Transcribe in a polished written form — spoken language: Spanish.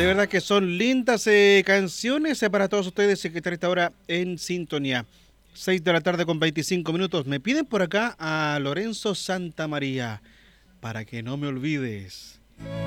verdad que son lindas canciones para todos ustedes que están a esta hora en sintonía. 6 de la tarde con 25 minutos. Me piden por acá a Lorenzo Santamaría, para que no me olvides.